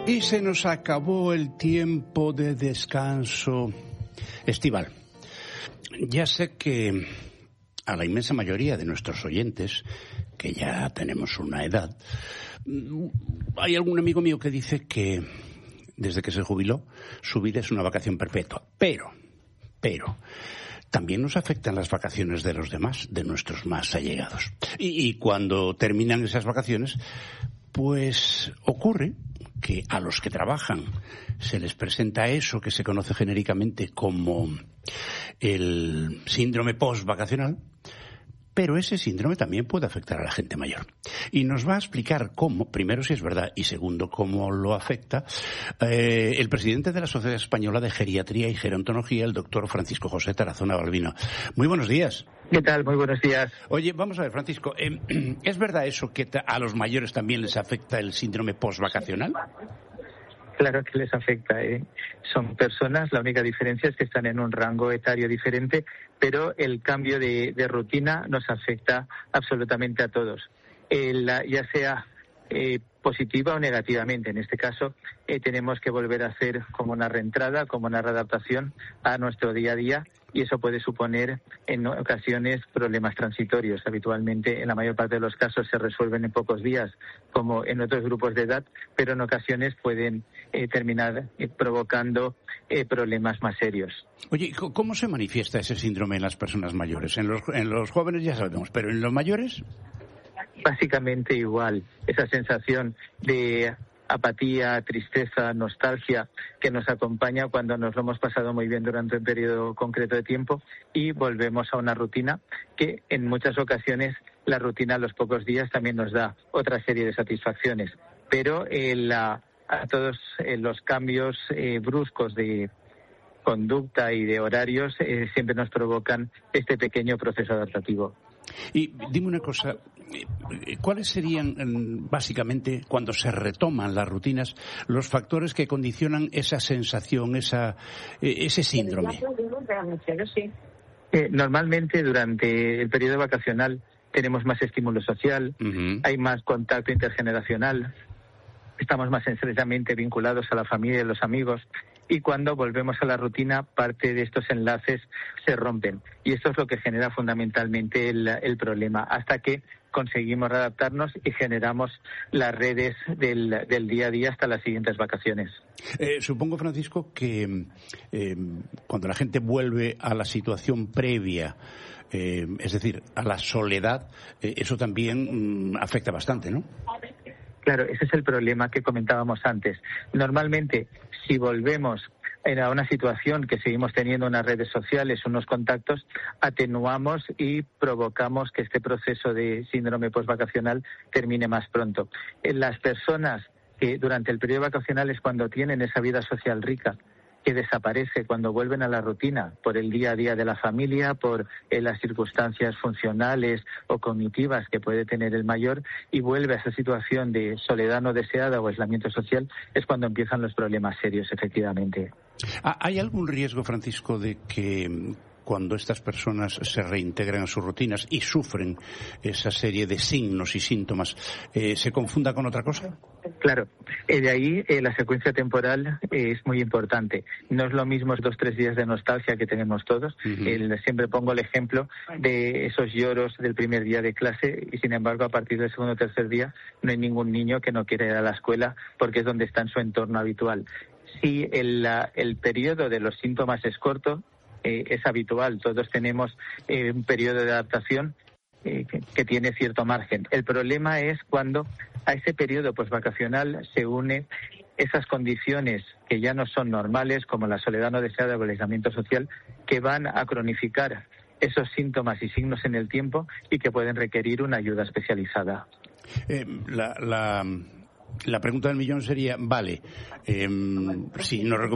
Y se nos acabó el tiempo de descanso estival. Ya sé que a la inmensa mayoría de nuestros oyentes, que ya tenemos una edad, hay algún amigo mío que dice que desde que se jubiló su vida es una vacación perpetua. Pero también nos afectan las vacaciones de los demás, de nuestros más allegados. Y cuando terminan esas vacaciones, pues ocurre que a los que trabajan se les presenta eso que se conoce genéricamente como el síndrome post-vacacional, pero ese síndrome también puede afectar a la gente mayor. Y nos va a explicar cómo, primero si es verdad y segundo cómo lo afecta, el presidente de la Sociedad Española de Geriatría y Gerontología, el doctor Francisco José Tarazona Balbino. Muy buenos días. ¿Qué tal? Muy buenos días. Oye, vamos a ver, Francisco, ¿es verdad eso que a los mayores también les afecta el síndrome post-vacacional? Claro que les afecta, ¿eh? Son personas, la única diferencia es que están en un rango etario diferente, pero el cambio de rutina nos afecta absolutamente a todos, ya sea positiva o negativamente. En este caso, tenemos que volver a hacer como una reentrada, como una readaptación a nuestro día a día, y eso puede suponer en ocasiones problemas transitorios. Habitualmente, en la mayor parte de los casos, se resuelven en pocos días, como en otros grupos de edad, pero en ocasiones pueden terminar provocando problemas más serios. Oye, ¿cómo se manifiesta ese síndrome en las personas mayores? En los jóvenes ya sabemos, pero ¿en los mayores? Básicamente igual, esa sensación de apatía, tristeza, nostalgia que nos acompaña cuando nos lo hemos pasado muy bien durante un periodo concreto de tiempo y volvemos a una rutina que en muchas ocasiones la rutina a los pocos días también nos da otra serie de satisfacciones, pero a todos los cambios bruscos de conducta y de horarios siempre nos provocan este pequeño proceso adaptativo. Y dime una cosa, ¿cuáles serían básicamente, cuando se retoman las rutinas, los factores que condicionan esa sensación, ese síndrome? Normalmente durante el periodo vacacional tenemos más estímulo social, hay más contacto intergeneracional, estamos más estrechamente vinculados a la familia y a los amigos, y cuando volvemos a la rutina, parte de estos enlaces se rompen. Y esto es lo que genera fundamentalmente el problema, hasta que conseguimos readaptarnos y generamos las redes del día a día hasta las siguientes vacaciones. Supongo, Francisco, que cuando la gente vuelve a la situación previa, es decir, a la soledad, eso también afecta bastante, ¿no? Claro, ese es el problema que comentábamos antes. Normalmente, si volvemos a una situación que seguimos teniendo unas redes sociales, unos contactos, atenuamos y provocamos que este proceso de síndrome postvacacional termine más pronto. Las personas que durante el periodo vacacional es cuando tienen esa vida social rica, que desaparece cuando vuelven a la rutina por el día a día de la familia, por las circunstancias funcionales o cognitivas que puede tener el mayor, y vuelve a esa situación de soledad no deseada o aislamiento social, es cuando empiezan los problemas serios, efectivamente. ¿Hay algún riesgo, Francisco, de que cuando estas personas se reintegran a sus rutinas y sufren esa serie de signos y síntomas, se confunda con otra cosa? Claro, de ahí la secuencia temporal es muy importante. No es lo mismo 2 o 3 días de nostalgia que tenemos todos. Siempre pongo el ejemplo de esos lloros del primer día de clase y, sin embargo, a partir del segundo o tercer día no hay ningún niño que no quiera ir a la escuela porque es donde está en su entorno habitual. Si el periodo de los síntomas es corto, es habitual. Todos tenemos un periodo de adaptación que tiene cierto margen. El problema es cuando a ese periodo postvacacional se une esas condiciones que ya no son normales, como la soledad no deseada o el aislamiento social, que van a cronificar esos síntomas y signos en el tiempo y que pueden requerir una ayuda especializada. La pregunta del millón sería, vale, si nos